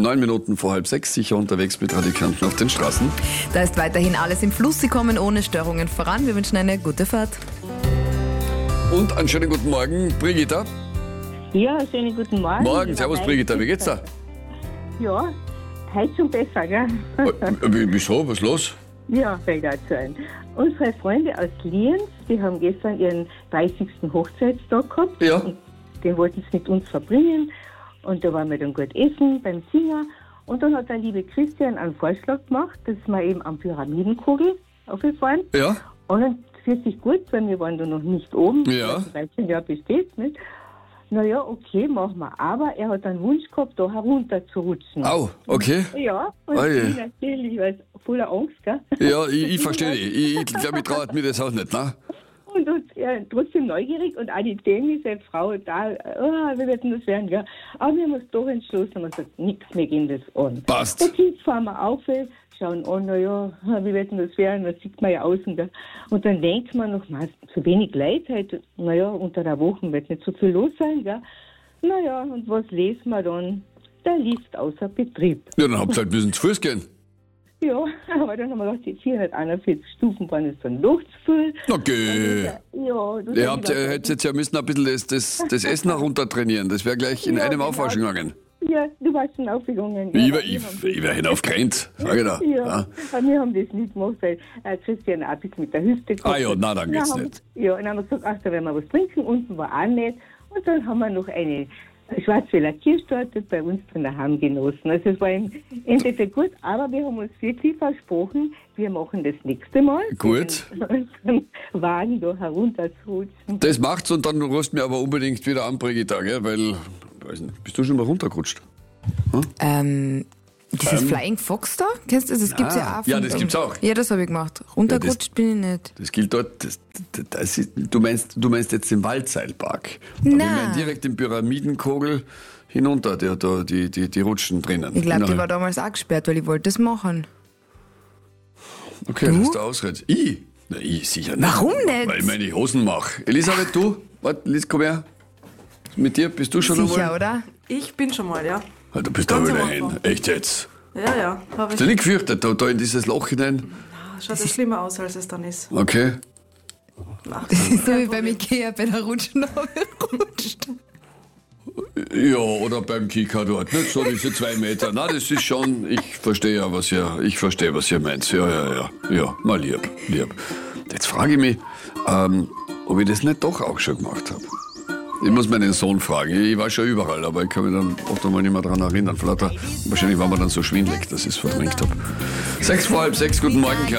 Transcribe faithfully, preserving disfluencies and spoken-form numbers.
Neun Minuten vor halb sechs, sicher unterwegs mit Radikanten auf den Straßen. Da ist weiterhin alles im Fluss. Sie kommen ohne Störungen voran. Wir wünschen eine gute Fahrt. Und einen schönen guten Morgen, Brigitta. Ja, schönen guten Morgen. Morgen, servus Brigitta, wie geht's da? Ja, heute schon besser, gell? Äh, wieso, was ist los? Ja, fällt dazu ein. Unsere Freunde aus Lienz, die haben gestern ihren dreißigsten Hochzeitstag gehabt. Ja. Und den wollten sie mit uns verbringen. Und da waren wir dann gut essen beim Singer. Und dann hat der liebe Christian einen Vorschlag gemacht, dass wir eben am Pyramidenkugel aufgefahren. Ja. Und dann fühlt sich gut, weil wir waren da noch nicht oben. Ja. Also dreizehn Jahre besteht nicht. Naja, okay, machen wir. Aber er hat einen Wunsch gehabt, da herunter zu rutschen. Au, okay. Ja, und Oje. ich natürlich, weil es voller Angst, gell? Ja, ich, ich verstehe dich. Ich, ich glaube, ich traue mir das auch nicht, ne? Und, und ja, trotzdem neugierig und auch die Demi, seine Frau, da, oh, wir werden das werden, gell? Aber wir haben uns doch entschlossen und gesagt, nichts, wir gehen das an. Passt. Und jetzt fahren wir auf, schauen an, naja, wie wird denn das werden, das sieht man ja außen, gell? Und dann denkt man noch, man, so wenig Leute halt, naja, unter der Woche wird nicht so viel los sein, gell? Naja, und was lesen wir dann? Der Lift außer Betrieb. Ja, dann habt ihr halt müssen zu Fuß gehen. Ja, aber dann haben wir gedacht, die vierhunderteinundvierzig Stufen waren es dann doch zu viel. Okay. Ja, das Ihr habt ihr hättet jetzt ja müssen ein bisschen das, das, das Essen herunter trainieren. Das wäre gleich in Ja, einem genau. Aufwaschen gegangen. Ja, du warst schon aufgegangen. Ich Ja, wäre ich, ich wär hinaufgerannt, sag ich da. Ja, Ja. aber wir haben das nicht gemacht, weil äh, Christian auch ein bisschen mit der Hüfte gehabt Ah ja, hat. nein, dann geht's haben, nicht. Ja, und dann haben wir gesagt, ach, da werden wir was trinken, unten war auch nicht. Und dann haben wir noch eine Schwarzwälder Kirschtorte bei uns drin daheim genossen. Also es war im Endeffekt gut, aber wir haben uns wirklich versprochen, wir machen das nächste Mal. Gut. Unseren Wagen da herunterzurutschen. Das macht's und dann rufst du mir aber unbedingt wieder an, Brigitta, gell? Weil, weiß nicht, bist du schon mal runtergerutscht? Ähm, dieses Ähm. Flying Fox da? Kennst du das? Das gibt's ja auch. Ja, von- das gibt's auch. Ja, das habe ich gemacht. Runtergerutscht bin ich nicht. Das gilt dort, das, das, das ist, du, meinst, du meinst jetzt den Waldseilpark. Aber Nein. ich meine direkt den Pyramidenkogel hinunter, der da die, die, die Rutschen drinnen. Ich glaube, die Innerhalb. war damals auch gesperrt, weil ich wollte das machen. Okay, Du? lass da ausreden. Ich? Na, ich sicher nicht. Warum nicht? Weil ich meine Hosen mache. Elisabeth, du? Warte, Liz, komm her. Mit dir bist du schon Sicher, einmal? oder? Ich bin schon mal, ja. Ah, du bist da Ganz wieder am hin. Anfang. Echt jetzt? Ja, ja. Hab ich. Hast du nicht gefürchtet, da, da in dieses Loch hinein? Schaut ja schlimmer aus, als es dann ist. Okay. Ach, Das ist so kein wie beim Problem. Ikea bei der Rutschen rutscht. Ja, oder beim Kika dort, nicht so diese zwei Meter. Na, das ist schon, ich verstehe ja, was ihr, ich verstehe, was ihr meint. Ja, ja, ja, ja, mal lieb, lieb. Jetzt frage ich mich, ähm, ob ich das nicht doch auch schon gemacht habe. Ich muss meinen Sohn fragen. Ich war schon überall, aber ich kann mich dann oft einmal nicht mehr daran erinnern. Vielleicht, wahrscheinlich war mir dann so schwindelig, dass ich es verdrängt habe. Sechs vor halb sechs, guten Morgen, Kerl.